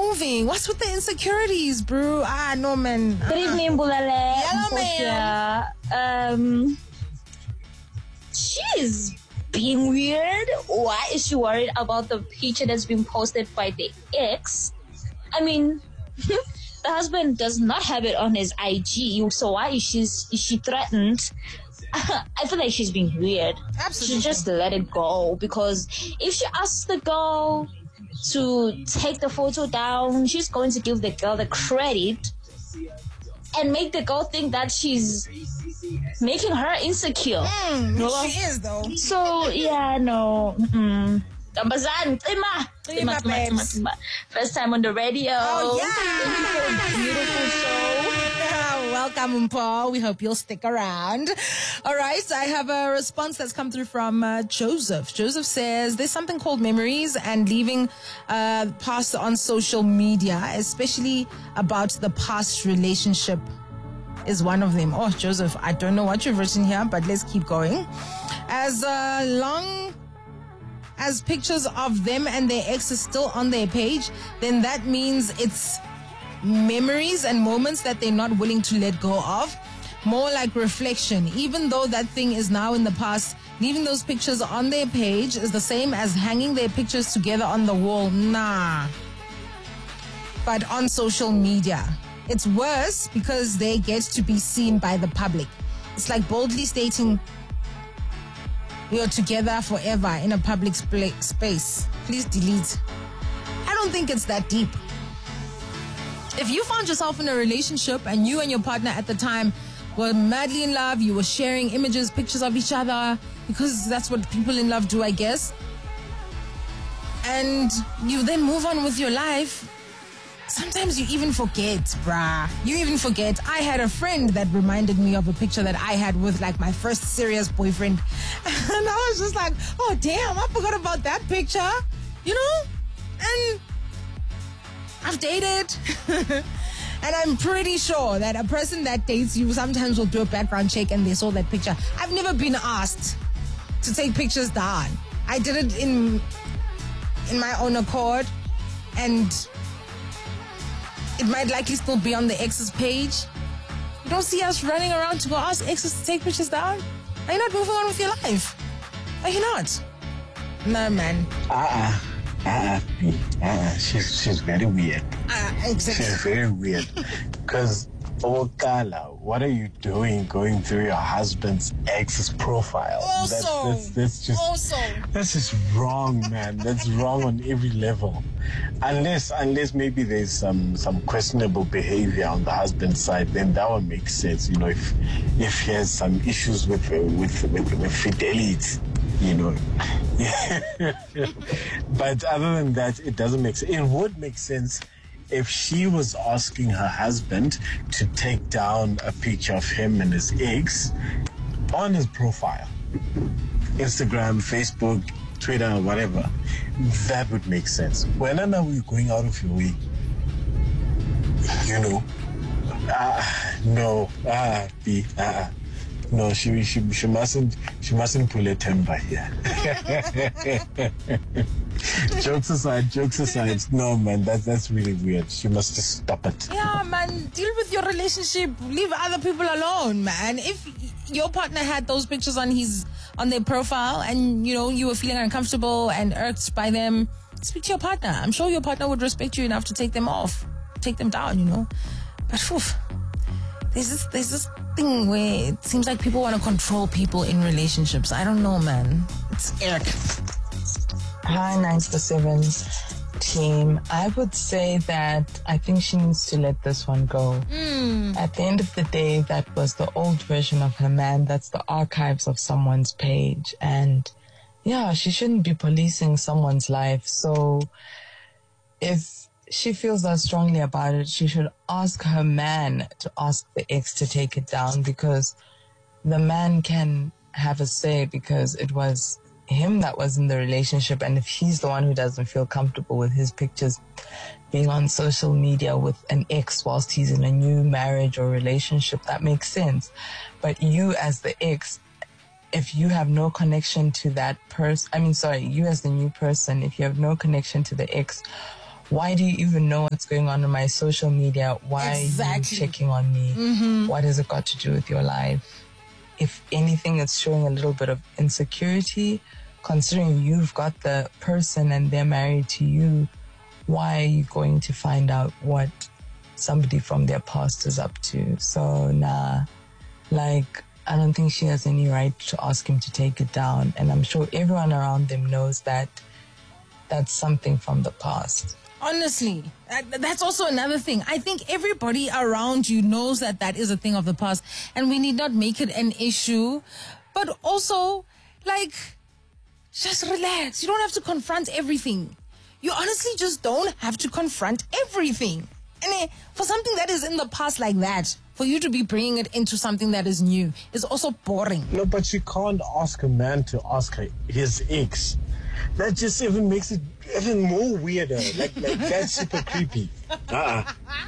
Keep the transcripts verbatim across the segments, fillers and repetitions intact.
moving. What's with the insecurities, bro? Ah, no, man. Good evening, Bulale. Hello, man. Um, she's being weird. Why is she worried about the picture that's been posted by the ex? I mean, the husband does not have it on his I G, so why is she, is she threatened? I feel like she's being weird. Absolutely. She just let it go, because if she asks the girl to take the photo down, she's going to give the girl the credit and make the girl think that she's making her insecure. Mm, No? she is, though. So, yeah, no. Mm-mm. Tambazan, Tima. Tima, Tima, Tima, Tima, babes. Tima. First time on the radio. Oh, yeah. Thank you for a beautiful show. Yeah, welcome, Paul. We hope you'll stick around. All right, I have a response that's come through from uh, Joseph. Joseph says there's something called memories, and leaving uh, past on social media, especially about the past relationship, is one of them. Oh, Joseph, I don't know what you've written here, but let's keep going. As uh, long as pictures of them and their ex is still on their page, then that means it's memories and moments that they're not willing to let go of. More like reflection. Even though that thing is now in the past, leaving those pictures on their page is the same as hanging their pictures together on the wall. Nah. But on social media, it's worse because they get to be seen by the public. It's like boldly stating you're together forever in a public sp- space. Please delete. I don't think it's that deep. If you found yourself in a relationship and you and your partner at the time were madly in love, you were sharing images, pictures of each other, because that's what people in love do, I guess, and you then move on with your life, sometimes you even forget, bruh. You even forget. I had a friend that reminded me of a picture that I had with like my first serious boyfriend. And I was just like, oh damn, I forgot about that picture. You know? And I've dated. And I'm pretty sure that a person that dates you sometimes will do a background check and they saw that picture. I've never been asked to take pictures down. I did it in in my own accord, and it might likely still be on the ex's page. You don't see us running around to go ask exes to take pictures down? Are you not moving on with your life? Are you not? No, man. Uh-uh. Uh-uh. Uh-uh. She's, she's very weird. Uh, exactly. She's very weird. Because, oh, Kala, what are you doing going through your husband's ex's profile? Also, that's, that's, that's just, also. That's just wrong, man. That's wrong on every level. Unless, unless maybe there's some, some questionable behavior on the husband's side, then that would make sense. You know, if, if he has some issues with, uh, with, with, with fidelity, you know. But other than that, it doesn't make sense. It would make sense if she was asking her husband to take down a picture of him and his ex on his profile. Instagram, Facebook, Twitter, whatever. That would make sense. When are we going out of your way? You know? Ah, no. Ah, B. Ah, no, she, she she mustn't she mustn't pull a temper here. Jokes aside, jokes aside. No, man, that's that's really weird. She must just stop it. Yeah, man, deal with your relationship. Leave other people alone, man. If your partner had those pictures on his on their profile and, you know, you were feeling uncomfortable and irked by them, speak to your partner. I'm sure your partner would respect you enough to take them off, take them down, you know. But phew, there's this there's this thing where it seems like people want to control people in relationships. I don't know, man. It's Eric. Hi, nine to seven team. I would say that I think she needs to let this one go. Mm. At the end of the day, that was the old version of her man. That's the archives of someone's page. And yeah, she shouldn't be policing someone's life. So if she feels that strongly about it, she should ask her man to ask the ex to take it down, because the man can have a say, because it was him that was in the relationship. And if he's the one who doesn't feel comfortable with his pictures being on social media with an ex whilst he's in a new marriage or relationship, that makes sense. But you as the ex, if you have no connection to that person, I mean, sorry, you as the new person, if you have no connection to the ex, why do you even know what's going on in my social media? Why Exactly. are you checking on me? Mm-hmm. What has it got to do with your life? If anything, it's showing a little bit of insecurity, considering you've got the person and they're married to you. Why are you going to find out what somebody from their past is up to? So, nah, like, I don't think she has any right to ask him to take it down. And I'm sure everyone around them knows that that's something from the past. Honestly, that- that's also another thing. I think everybody around you knows that that is a thing of the past, and we need not make it an issue. But also, like, just relax. You don't have to confront everything. You honestly just don't have to confront everything. And eh, for something that is in the past like that, for you to be bringing it into something that is new is also boring. No, but you can't ask a man to ask her, his ex. That just even makes it even more weirder. Like, like that's super creepy. Uh-uh.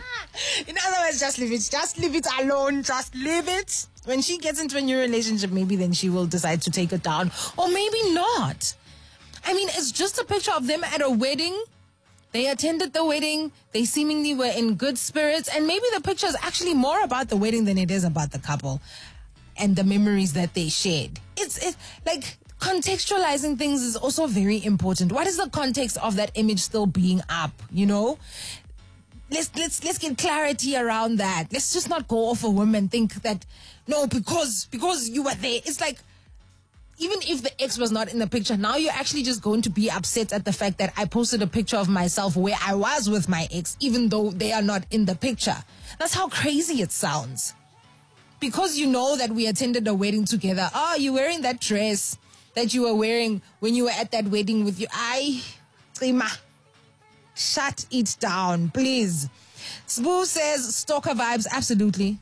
In other words, just leave it. Just leave it alone. Just leave it. When she gets into a new relationship, maybe then she will decide to take it down. Or maybe not. I mean, it's just a picture of them at a wedding. They attended the wedding. They seemingly were in good spirits. And maybe the picture is actually more about the wedding than it is about the couple and the memories that they shared. It's, it's like contextualizing things is also very important. What is the context of that image still being up, you know? Let's let's let's get clarity around that. Let's just not go off a whim and think that no, because because you were there. It's like, even if the ex was not in the picture, now you're actually just going to be upset at the fact that I posted a picture of myself where I was with my ex, even though they are not in the picture. That's how crazy it sounds. Because you know that we attended a wedding together. Oh, you're wearing that dress that you were wearing when you were at that wedding with you. I, Tsima. Shut it down, please. Spoo says stalker vibes. Absolutely.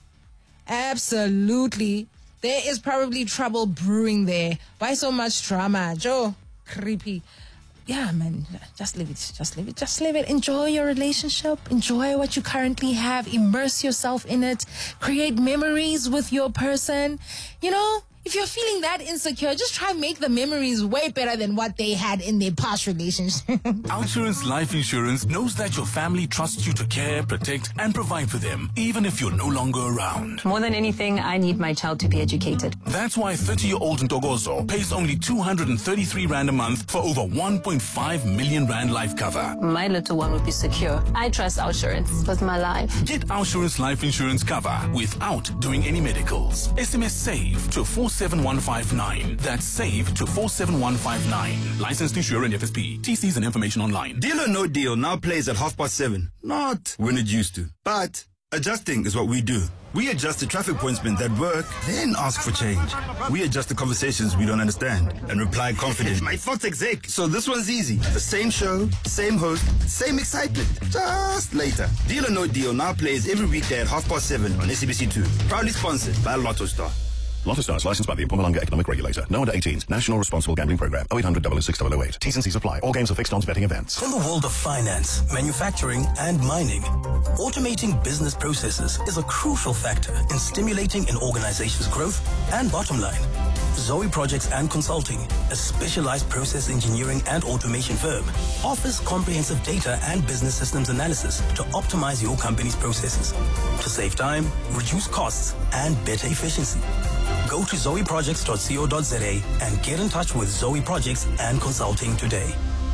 Absolutely. There is probably trouble brewing there. Why so much drama? Joe, creepy. Yeah, man, just leave it. Just leave it. Just leave it. Enjoy your relationship. Enjoy what you currently have. Immerse yourself in it. Create memories with your person. You know, if you're feeling that insecure, just try and make the memories way better than what they had in their past relationship. Outsurance Life Insurance knows that your family trusts you to care, protect, and provide for them, even if you're no longer around. More than anything, I need my child to be educated. That's why thirty-year-old Ntogozo pays only two hundred thirty-three rand a month for over one point five million rand life cover. My little one will be secure. I trust Outsurance with my life. Get Outsurance Life Insurance cover without doing any medicals. S M S SAVE to four seven one five nine. That's SAVE to four seven one five nine. Licensed insurer and F S P. T Cs and information online. Deal or No Deal now plays at half past seven. Not when it used to. But adjusting is what we do. We adjust the traffic pointsmen that work, then ask for change. We adjust the conversations we don't understand and reply confidently. My thoughts exec. So this one's easy. The same show, same host, same excitement. Just later. Deal or No Deal now plays every weekday at half past seven on S A B C two. Proudly sponsored by Lotto Star. Lotto Stars, licensed by the Mpumalanga Economic Regulator. No under eighteens. National Responsible Gambling Program. oh eight hundred, double oh six, double oh eight. T's and C's apply. All games are fixed odds betting events. In the world of finance, manufacturing, and mining, automating business processes is a crucial factor in stimulating an organization's growth and bottom line. Zoe Projects and Consulting, a specialized process engineering and automation firm, offers comprehensive data and business systems analysis to optimize your company's processes, to save time, reduce costs, and better efficiency. Go to zoe projects dot co dot za and get in touch with Zoe Projects and Consulting today.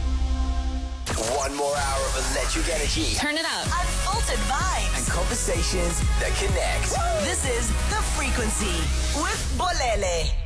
One more hour of electric energy. Turn it up. Unfiltered vibes. And conversations that connect. Woo! This is The Frequency with Bolele.